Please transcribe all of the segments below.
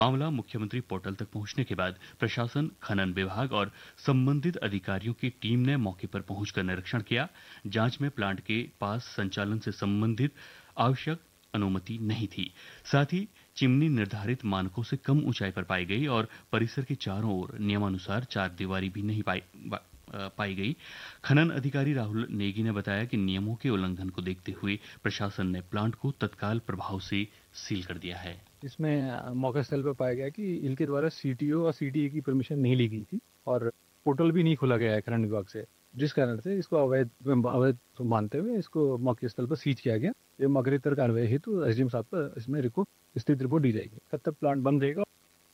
मामला मुख्यमंत्री पोर्टल तक पहुंचने के बाद प्रशासन, खनन विभाग और संबंधित अधिकारियों की टीम ने मौके पर पहुंचकर निरीक्षण किया। जांच में प्लांट के पास संचालन से संबंधित आवश्यक अनुमति नहीं थी। साथ ही चिमनी निर्धारित मानकों से कम ऊंचाई पर पाई गई और परिसर के चारों ओर नियमानुसार चार दीवारी भी नहीं पाई गई। खनन अधिकारी राहुल नेगी ने बताया कि नियमों के उल्लंघन को देखते हुए प्रशासन ने प्लांट को तत्काल प्रभाव से सील कर दिया है। इसमें मौका स्थल पर पाया गया कि इनके द्वारा सीटीओ और सीटीए की परमिशन नहीं ली गई थी और पोर्टल भी नहीं खोला गया है खनन विभाग से, जिस कारण से इसको अवैध मानते हुए इसको मौके स्थल पर सीज किया गया। ये मौके कार्रवाई हेतु एसडीएम साहब को इसमें स्थित रिपोर्ट दी जाएगी। तब तक प्लांट बंद रहेगा।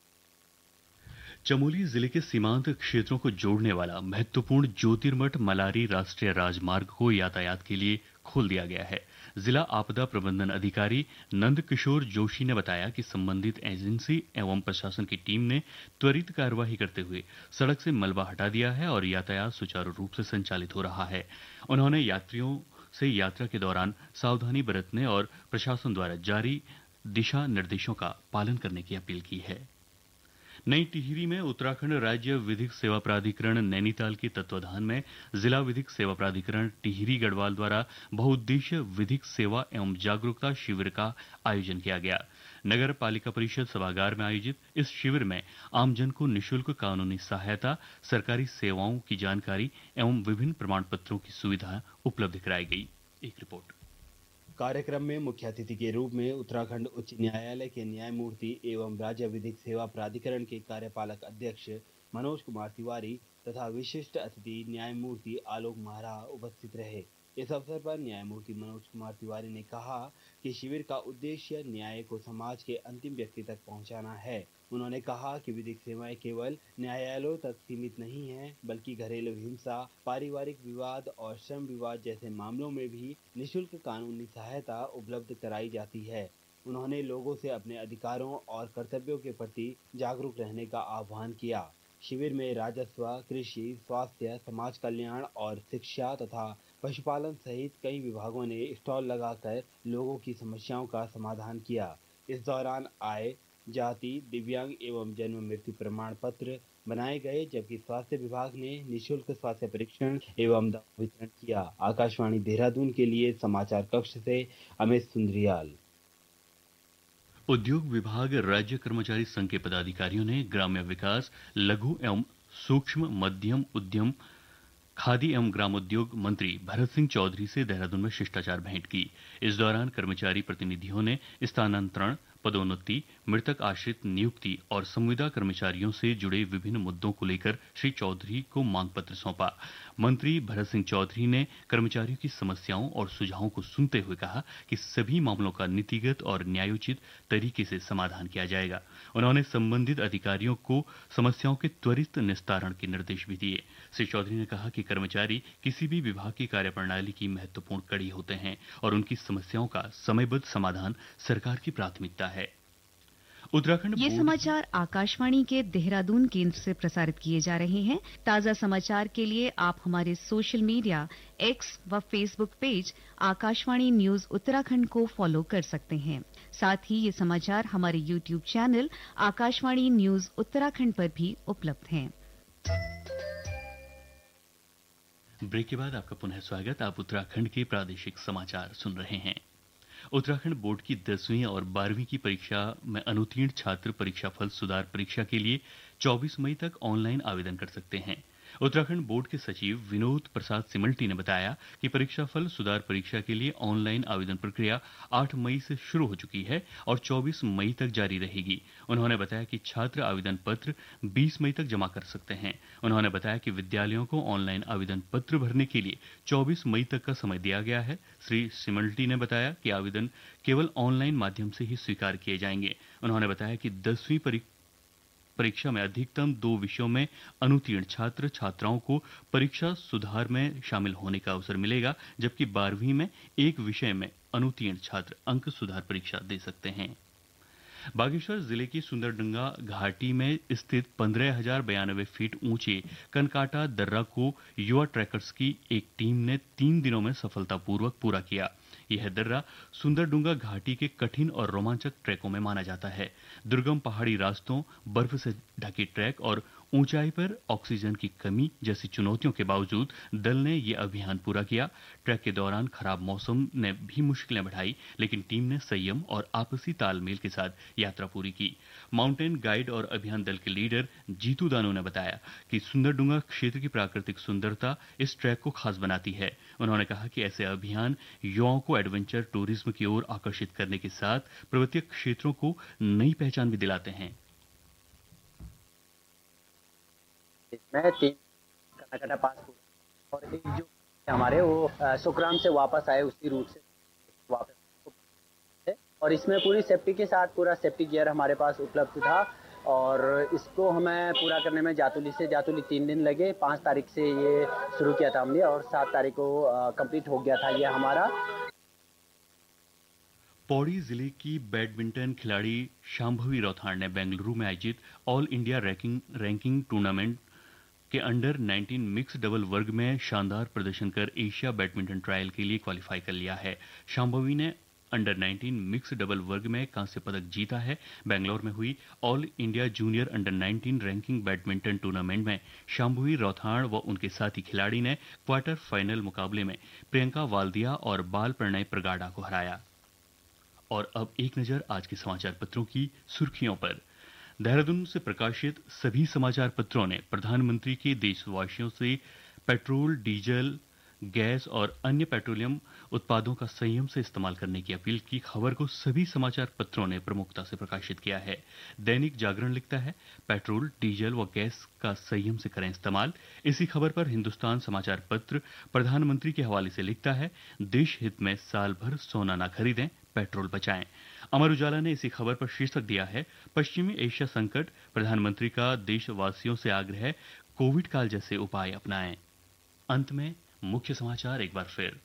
चमोली जिले के सीमांत क्षेत्रों को जोड़ने वाला महत्वपूर्ण ज्योतिर्मठ मलारी राष्ट्रीय राजमार्ग को यातायात के लिए खोल दिया गया है। जिला आपदा प्रबंधन अधिकारी नंद किशोर जोशी ने बताया कि संबंधित एजेंसी एवं प्रशासन की टीम ने त्वरित कार्यवाही करते हुए सड़क से मलबा हटा दिया है और यातायात सुचारू रूप से संचालित हो रहा है। उन्होंने यात्रियों से यात्रा के दौरान सावधानी बरतने और प्रशासन द्वारा जारी दिशा निर्देशों का पालन करने की अपील की है। नई टिहरी में उत्तराखंड राज्य विधिक सेवा प्राधिकरण नैनीताल के तत्वाधान में जिला विधिक सेवा प्राधिकरण टिहरी गढ़वाल द्वारा बहुउद्देश्य विधिक सेवा एवं जागरूकता शिविर का आयोजन किया गया। नगर पालिका परिषद सभागार में आयोजित इस शिविर में आमजन को निःशुल्क कानूनी सहायता, सरकारी सेवाओं की जानकारी एवं विभिन्न प्रमाण पत्रों की सुविधा उपलब्ध कराई गई। एक रिपोर्ट। कार्यक्रम में मुख्य अतिथि के रूप में उत्तराखंड उच्च न्यायालय के न्यायमूर्ति एवं राज्य विधिक सेवा प्राधिकरण के कार्यपालक अध्यक्ष मनोज कुमार तिवारी तथा विशिष्ट अतिथि न्यायमूर्ति आलोक महरा उपस्थित रहे। इस अवसर पर न्यायमूर्ति मनोज कुमार तिवारी ने कहा कि शिविर का उद्देश्य न्याय को समाज के अंतिम व्यक्ति तक पहुंचाना है। उन्होंने कहा कि विधिक सेवाएं केवल न्यायालयों तक सीमित नहीं हैं, बल्कि घरेलू हिंसा, पारिवारिक विवाद और श्रम विवाद जैसे मामलों में भी निःशुल्क कानूनी सहायता उपलब्ध कराई जाती है। उन्होंने लोगों से अपने अधिकारों और कर्तव्यों के प्रति जागरूक रहने का आह्वान किया। शिविर में राजस्व, कृषि, स्वास्थ्य, समाज कल्याण और शिक्षा तथा पशुपालन सहित कई विभागों ने स्टॉल लगाकर लोगों की समस्याओं का समाधान किया। इस दौरान आय, जाति, दिव्यांग एवं जन्म मृत्यु प्रमाण पत्र बनाए गए, जबकि स्वास्थ्य विभाग ने निःशुल्क स्वास्थ्य परीक्षण एवं दवा वितरण किया। आकाशवाणी देहरादून के लिए समाचार कक्ष से अमित सुंद्रियाल। उद्योग विभाग राज्य कर्मचारी संघ के पदाधिकारियों ने ग्राम्य विकास, लघु एवं सूक्ष्म मध्यम उद्यम, खादी एवं ग्रामोद्योग मंत्री भरत सिंह चौधरी से देहरादून में शिष्टाचार भेंट की। इस दौरान कर्मचारी प्रतिनिधियों ने स्थानांतरण, पदोन्नति, मृतक आश्रित नियुक्ति और संविदा कर्मचारियों से जुड़े विभिन्न मुद्दों को लेकर श्री चौधरी को मांग पत्र सौंपा। मंत्री भरत सिंह चौधरी ने कर्मचारियों की समस्याओं और सुझावों को सुनते हुए कहा कि सभी मामलों का नीतिगत और न्यायोचित तरीके से समाधान किया जाएगा। उन्होंने संबंधित अधिकारियों को समस्याओं के त्वरित निस्तारण के निर्देश भी दिए। श्री चौधरी ने कहा कि कर्मचारी किसी भी विभाग की कार्यप्रणाली की महत्वपूर्ण कड़ी होते हैं और उनकी समस्याओं का समयबद्ध समाधान सरकार की प्राथमिकता है। उत्तराखंड ये समाचार आकाशवाणी के देहरादून केंद्र से प्रसारित किए जा रहे हैं। ताजा समाचार के लिए आप हमारे सोशल मीडिया एक्स व Facebook page Akashvani news Uttarakhand को फॉलो कर सकते हैं। साथ ही ये समाचार हमारे YouTube channel Akashvani news Uttarakhand पर भी उपलब्ध हैं। ब्रेक के बाद आपका पुनः स्वागत। आप उत्तराखंड के प्रादेशिक समाचार सुन रहे हैं। उत्तराखंड बोर्ड की 10वीं और 12वीं की परीक्षा में अनुत्तीर्ण छात्र परीक्षाफल सुधार परीक्षा के लिए 24 मई तक ऑनलाइन आवेदन कर सकते हैं। उत्तराखंड बोर्ड के सचिव विनोद प्रसाद सिमल्टी ने बताया कि परीक्षाफल सुधार परीक्षा के लिए ऑनलाइन आवेदन प्रक्रिया 8 मई से शुरू हो चुकी है और 24 मई तक जारी रहेगी। उन्होंने बताया कि छात्र आवेदन पत्र 20 मई तक जमा कर सकते हैं। उन्होंने बताया कि विद्यालयों को ऑनलाइन आवेदन पत्र भरने के लिए 24 मई तक का समय दिया गया है। श्री सिमल्टी ने बताया कि आवेदन केवल ऑनलाइन माध्यम से ही स्वीकार किए जाएंगे। उन्होंने बताया कि 10वीं परीक्षा में अधिकतम 2 विषयों में अनुत्तीर्ण छात्र छात्राओं को परीक्षा सुधार में शामिल होने का अवसर मिलेगा, जबकि 12वीं में एक विषय में अनुत्तीर्ण छात्र अंक सुधार परीक्षा दे सकते हैं। बागेश्वर जिले की सुंदरडंगा घाटी में स्थित 15,092 फीट ऊंचे कनकाटा दर्रा को युवा ट्रैकर्स की एक टीम ने 3 दिनों में सफलतापूर्वक पूरा किया। यह दर्रा सुंदरडुंगा घाटी के कठिन और रोमांचक ट्रैकों में माना जाता है। दुर्गम पहाड़ी रास्तों, बर्फ से ढके ट्रैक और ऊंचाई पर ऑक्सीजन की कमी जैसी चुनौतियों के बावजूद दल ने ये अभियान पूरा किया। ट्रैक के दौरान खराब मौसम ने भी मुश्किलें बढ़ाई, लेकिन टीम ने संयम और आपसी तालमेल के साथ यात्रा पूरी की। माउंटेन गाइड और अभियान दल के लीडर जीतू दानू ने बताया कि सुंदरडुंगा क्षेत्र की प्राकृतिक सुंदरता इस ट्रैक को खास बनाती है। उन्होंने कहा कि ऐसे अभियान युवाओं को एडवेंचर टूरिज्म की ओर आकर्षित करने के साथ पर्वतीय क्षेत्रों को नई पहचान भी दिलाते हैं। इसमें 3 कनाकटा पास और एक जो हमारे वो सुखराम से वापस आए उसी रूट से वापस, और इसमें पूरी सेफ्टी के साथ पूरा सेफ्टी गियर हमारे पास उपलब्ध था। और इसको हमें पूरा करने में जातुली 3 दिन लगे। 5 तारीख से ये शुरू किया था हमने और 7 तारीख को कंप्लीट हो गया था ये हमारा। पौड़ी जिले की बैडमिंटन खिलाड़ी शांभवी रौथाड़ ने बेंगलुरु में आयोजित ऑल इंडिया रैंकिंग टूर्नामेंट के अंडर 19 मिक्स डबल वर्ग में शानदार प्रदर्शन कर एशिया बैडमिंटन ट्रायल के लिए क्वालिफाई कर लिया है। शांभवी ने अंडर 19 मिक्स डबल वर्ग में कांस्य पदक जीता है। बेंगलोर में हुई all India junior under 19 ranking badminton tournament में शांभवी रौथाड़ व उनके साथी खिलाड़ी ने क्वार्टर फाइनल मुकाबले में प्रियंका वाल्दिया और बाल प्रणय प्रगाड़ा को हराया। और अब एक नजर आज के समाचार पत्रों की सुर्खियों पर। देहरादून से प्रकाशित सभी समाचार पत्रों ने प्रधानमंत्री के देशवासियों से पेट्रोल, डीजल, गैस और अन्य पेट्रोलियम उत्पादों का संयम से इस्तेमाल करने की अपील की खबर को सभी समाचार पत्रों ने प्रमुखता से प्रकाशित किया है। दैनिक जागरण लिखता है, पेट्रोल, डीजल व गैस का संयम से करें इस्तेमाल। इसी खबर पर हिंदुस्तान समाचार पत्र प्रधानमंत्री के हवाले से लिखता है, देश हित में साल भर सोना ना खरीदें, पेट्रोल बचाएं। अमर उजाला ने इसी खबर पर शीर्षक दिया है, पश्चिमी एशिया संकट, प्रधानमंत्री का देशवासियों से आग्रह, कोविड काल जैसे उपाय अपनाएं। अंत में मुख्य समाचार एक बार फिर।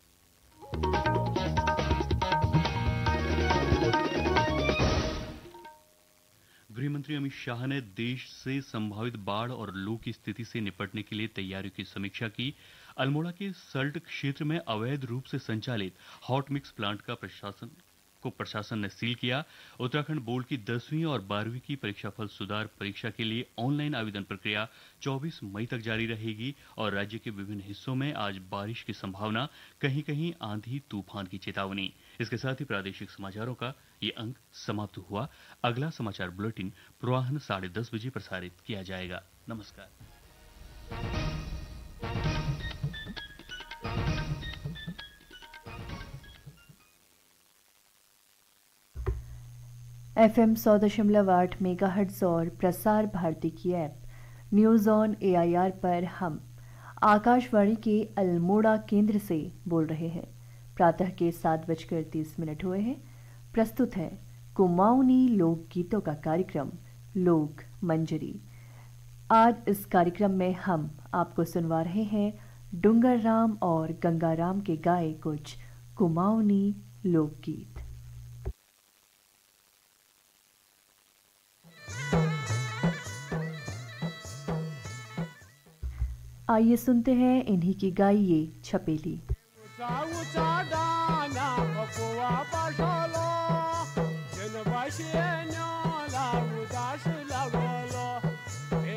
गृहमंत्री अमित शाह ने देश से संभावित बाढ़ और लू की स्थिति से निपटने के लिए तैयारियों की समीक्षा की। अल्मोड़ा के सल्ट क्षेत्र में अवैध रूप से संचालित हॉट मिक्स प्लांट का प्रशासन ने सील किया। उत्तराखंड बोर्ड की 10वीं और 12वीं की परीक्षाफल सुधार परीक्षा के लिए ऑनलाइन आवेदन प्रक्रिया 24 मई तक जारी रहेगी और राज्य के विभिन्न हिस्सों में आज बारिश की संभावना, कहीं कहीं आंधी तूफान की चेतावनी। इसके साथ ही प्रादेशिक समाचारों का ये अंक समाप्त हुआ। अगला समाचार बुलेटिन पूर्वाह्न 10:30 बजे प्रसारित किया जाएगा। नमस्कार। FM 100.8 मेगाहर्ट्ज और प्रसार भारती की ऐप न्यूज़ ऑन AIR पर हम आकाशवाणी के अल्मोड़ा केंद्र से बोल रहे हैं। प्रातः के 7:30 हुए हैं। प्रस्तुत है कुमाऊनी लोकगीतों का कार्यक्रम लोक मंजरी। आज इस कार्यक्रम में हम आपको सुनवा रहे हैं डूंगर राम और गंगाराम के गाए कुछ कुमाऊनी लोकगीत। आइए सुनते हैं इन्हीं की गाई ये छपेली। ऊंचा डांगा